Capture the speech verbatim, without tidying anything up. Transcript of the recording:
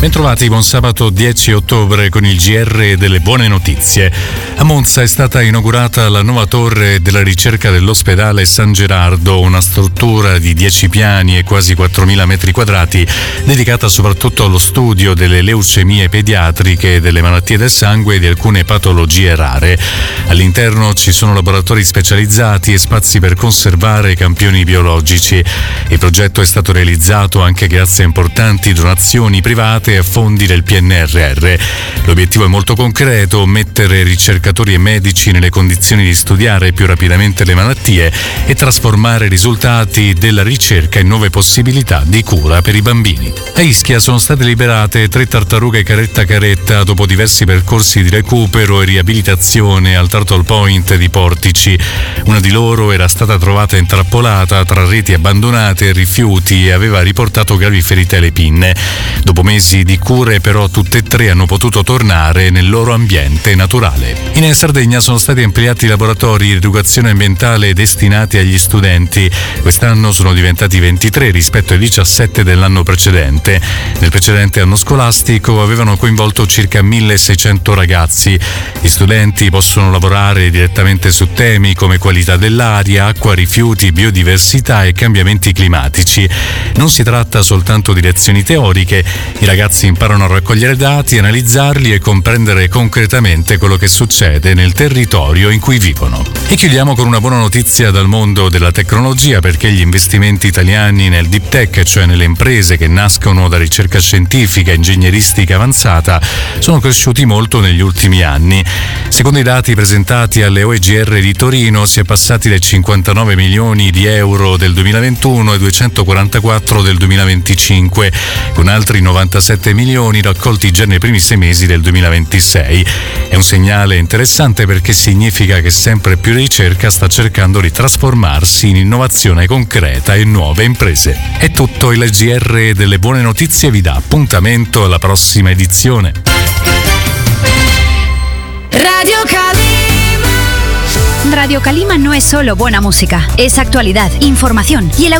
Bentrovati, buon sabato dieci ottobre con il G R delle buone notizie. A Monza è stata inaugurata la nuova torre della ricerca dell'ospedale San Gerardo, una struttura di dieci piani e quasi quattromila metri quadrati, dedicata soprattutto allo studio delle leucemie pediatriche, delle malattie del sangue e di alcune patologie rare. All'interno ci sono laboratori specializzati e spazi per conservare campioni biologici. Il progetto è stato realizzato anche grazie a importanti donazioni private e a fondi del P N R R. L'obiettivo è molto concreto: mettere ricercatori e medici nelle condizioni di studiare più rapidamente le malattie e trasformare i risultati della ricerca in nuove possibilità di cura per i bambini. A Ischia sono state liberate tre tartarughe caretta caretta dopo diversi percorsi di recupero e riabilitazione al Turtle Point di Portici. Una di loro era stata trovata intrappolata tra reti abbandonate e rifiuti e aveva riportato gravi ferite alle pinne. Dopo mesi di cure, però, tutte e tre hanno potuto tornare nel loro ambiente naturale. In Sardegna sono stati ampliati i laboratori di educazione ambientale destinati agli studenti. Quest'anno sono diventati ventitré rispetto ai diciassette dell'anno precedente. Nel precedente anno scolastico avevano coinvolto circa milleseicento ragazzi. Gli studenti possono lavorare direttamente su temi come qualità dell'aria, acqua, rifiuti, biodiversità e cambiamenti climatici. Non si tratta soltanto di lezioni teoriche. I ragazzi imparano a raccogliere dati, analizzarli e comprendere concretamente quello che succede nel territorio in cui vivono. E chiudiamo con una buona notizia dal mondo della tecnologia, perché gli investimenti italiani nel deep tech, cioè nelle imprese che nascono da ricerca scientifica e ingegneristica avanzata, sono cresciuti molto negli ultimi anni. Secondo i dati presentati alle O E G R di Torino, si è passati dai cinquantanove milioni di euro del duemilaventuno ai duecentoquarantaquattro del duemilaventicinque, con altri novantasette milioni raccolti già nei primi sei mesi del duemilaventisei. È un segnale interessante perché significa che sempre più ricerca sta cercando di trasformarsi in innovazione concreta e nuove imprese. È tutto, il G R delle buone notizie vi dà appuntamento alla prossima edizione. Radio Calima. Radio Calima no es solo buena música, es actualidad, información y el